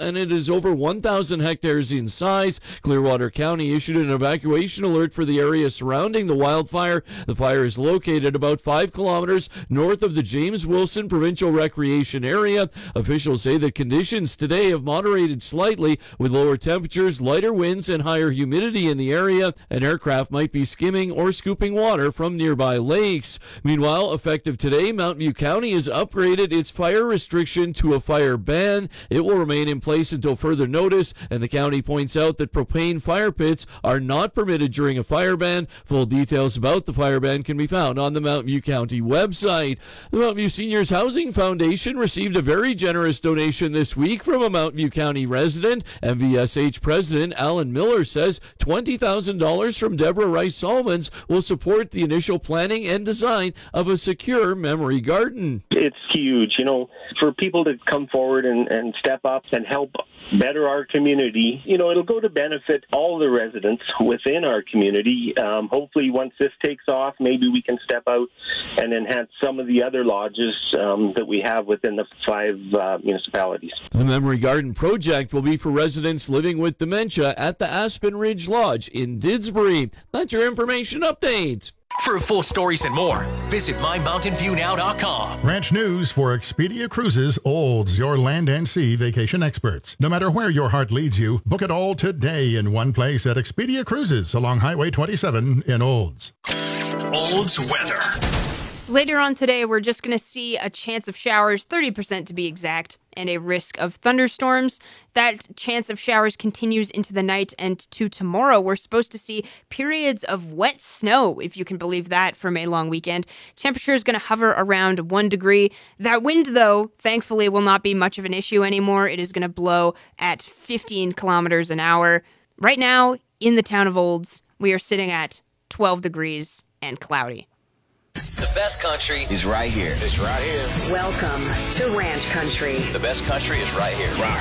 and it is over 1,000 hectares in size. Clearwater County issued an evacuation alert for the area surrounding the wildfire. The fire is located about 5 kilometers north of the James Wilson Provincial Recreation Area. Officials say that conditions today have moderated slightly with lower temperatures, lighter winds, and higher humidity in the area. An aircraft might be skimming or scooping water from nearby lakes. Meanwhile, effective today, Mountain View County has upgraded its fire restriction to a fire ban. It will remain in place until further notice, and the county points out that propane fire pits are not permitted during a fire ban. Full details about the fire ban can be found on the Mountain View County website. The Mountain View Seniors Housing Foundation received a very generous donation this week from a Mountain View County resident. MVSH President Alan Miller says $20,000 from Deborah Rice Salmons will support the initial planning and design of a secure memory garden. It's huge, for people to come forward and step up and help better our community. It'll go to benefit all the residents within our community. Hopefully once this takes off, maybe we can step out and enhance some of the other lodges that we have within the 5 municipalities. The Memory Garden project will be for residents living with dementia at the Aspen Ridge Lodge in Didsbury. That's your information update. For full stories and more, visit mymountainviewnow.com. Ranch news for Expedia Cruises, Olds, your land and sea vacation experts. No matter where your heart leads you, book it all today in one place at Expedia Cruises along Highway 27 in Olds. Olds weather. Later on today, we're just going to see a chance of showers, 30% to be exact, and a risk of thunderstorms. That chance of showers continues into the night, and to tomorrow, we're supposed to see periods of wet snow, if you can believe that, for May long weekend. Temperature is going to hover around 1 degree. That wind, though, thankfully will not be much of an issue anymore. It is going to blow at 15 kilometers an hour. Right now, in the town of Olds, we are sitting at 12 degrees and cloudy. The best country is right here. It's right here. Welcome to Ranch Country. The best country is right here. Rock